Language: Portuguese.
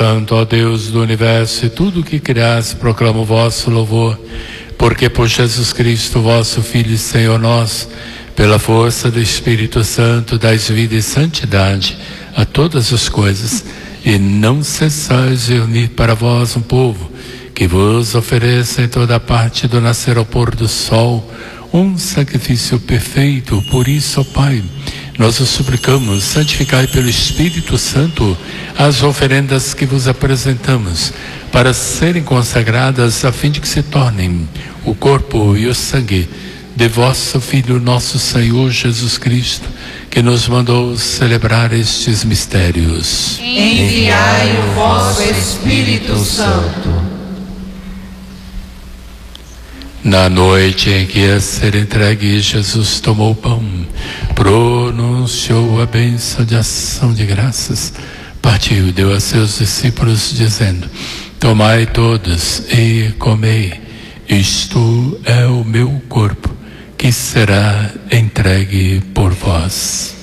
Santo, ó Deus do universo, e tudo o que criaste proclama o vosso louvor, porque por Jesus Cristo, vosso Filho e Senhor nosso, pela força do Espírito Santo, dais vida e santidade a todas as coisas, e não cessais de unir para vós um povo, que vos ofereça em toda parte, do nascer ao pôr do sol, um sacrifício perfeito. Por isso, ó Pai, nós o suplicamos, santificai pelo Espírito Santo as oferendas que vos apresentamos, para serem consagradas a fim de que se tornem o corpo e o sangue de vosso Filho, nosso Senhor Jesus Cristo, que nos mandou celebrar estes mistérios. Enviai o vosso Espírito Santo. Na noite em que ia ser entregue, Jesus tomou o pão, pronunciou a bênção de ação de graças, partiu e deu a seus discípulos, dizendo: tomai todos e comei, isto é o meu corpo, que será entregue por vós.